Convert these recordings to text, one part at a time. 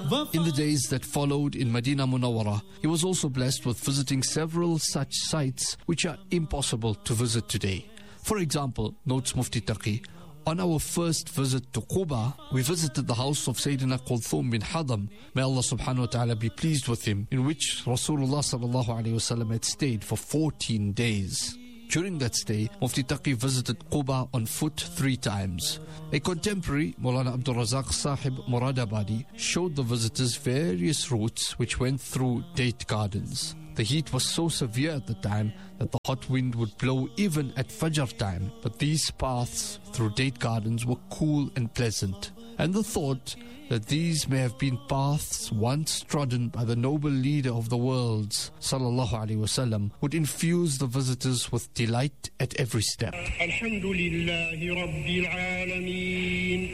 In the days that followed in Medina Munawwara, he was also blessed with visiting several such sites which are impossible to visit today. For example, notes Mufti Taqi, on our first visit to Quba, we visited the house of Sayyidina Kulthum bin Hadam, may Allah subhanahu wa ta'ala be pleased with him, in which Rasulullah sallallahu alayhi wasallam had stayed for 14 days. During that stay, Mufti Taqi visited Quba on foot 3 times. A contemporary, Maulana Abdul Razak Sahib Muradabadi, showed the visitors various routes which went through date gardens. The heat was so severe at the time that the hot wind would blow even at Fajr time, but these paths through date gardens were cool and pleasant. And the thought that these may have been paths once trodden by the noble leader of the worlds, sallallahu alaihi wasallam, would infuse the visitors with delight at every step. Alhamdulillahi Rabbil Alameen,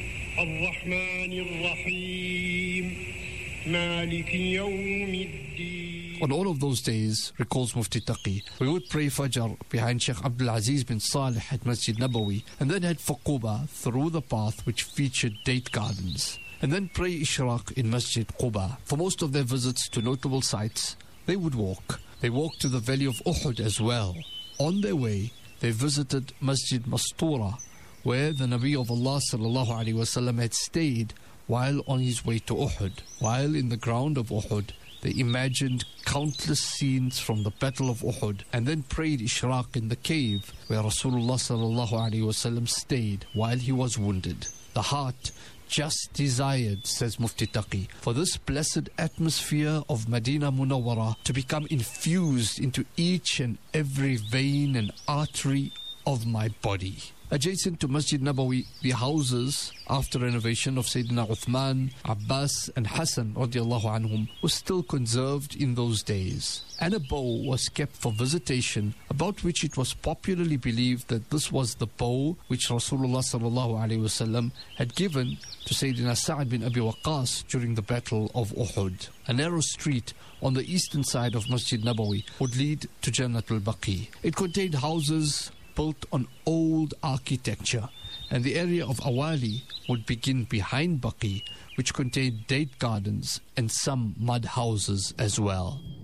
Ar-Rahmanir Rahim, Maliki Yawmiddin. On all of those days, recalls Mufti Taqi, we would pray Fajr behind Sheikh Abdul Aziz bin Salih at Masjid Nabawi, and then head for Quba through the path which featured date gardens, and then pray Ishraq in Masjid Quba. For most of their visits to notable sites, they would walk. They walked to the valley of Uhud as well. On their way, they visited Masjid Mastura, where the Nabi of Allah sallallahu alaihi wasallam had stayed while on his way to Uhud. While in the ground of Uhud, they imagined countless scenes from the Battle of Uhud, and then prayed Ishraq in the cave where Rasulullah sallallahu alaihi wasallam stayed while he was wounded. The heart just desired, says Mufti Taqi, for this blessed atmosphere of Medina Munawwara to become infused into each and every vein and artery of my body. Adjacent to Masjid Nabawi, the houses, after renovation of Sayyidina Uthman, Abbas and Hassan radiallahu anhum, was still conserved in those days. And a bow was kept for visitation, about which it was popularly believed that this was the bow which Rasulullah sallallahu alaihi wasallam had given to Sayyidina Sa'ad bin Abi Waqqas during the Battle of Uhud. A narrow street on the eastern side of Masjid Nabawi would lead to Jannatul Baqi. It contained houses built on old architecture, and the area of Awali would begin behind Baqi, which contained date gardens and some mud houses as well.